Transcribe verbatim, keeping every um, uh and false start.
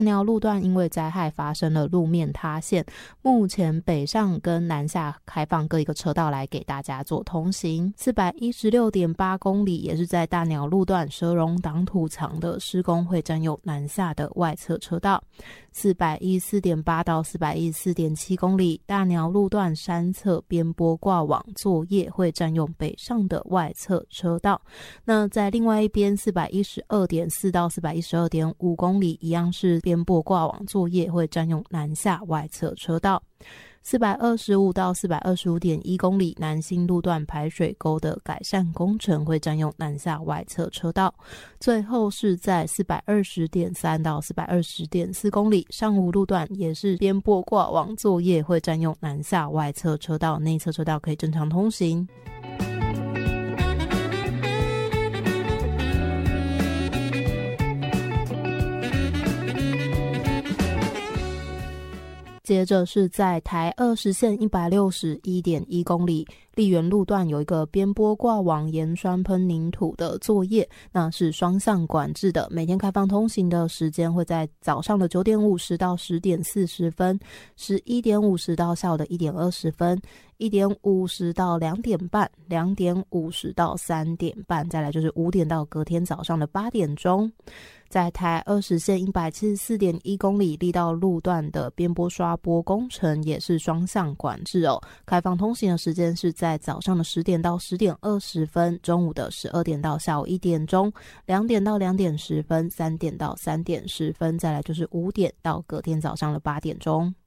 鸟路段因为灾害发生了路面塌陷，目前北上跟南下开放各一个车道来给大家做通行。 四百一十六点八公里也是在大鸟路段蛇溶挡土墙的施工会占用南下的外侧车道。 四百一十四点八到四百一十四点七公里，大鸟路段山侧边坡挂网作业会占用北上的外侧车道。那在另外一边 四百一十二点四到四百一十二点五公里，一样是边坡挂网作业会占用南下外侧车道。四百二十五到四百二十五点一公里，南新路段排水沟的改善工程会占用南下外侧车道。最后是在四百二十点三到四百二十点四公里，上武路段也是边坡挂网作业会占用南下外侧车道，内侧车道可以正常通行。接着是在台二十线一百六十一点一公里，丽园路段有一个边坡挂网盐酸喷凝土的作业，那是双向管制的，每天开放通行的时间会在早上的九点五十到十点四十分，十一点五十到下午的一点二十分，一点五十到两点半，两点五十到三点半，再来就是五点到隔天早上的八点钟。在台二十线一百七十四点一公里，力道路段的边坡刷坡工程也是双向管制哦，开放通行的时间是在早上的十点到十点二十分，中午的十二点到下午一点钟，两点到两点十分，三点到三点十分，再来就是五点到隔天早上的八点钟。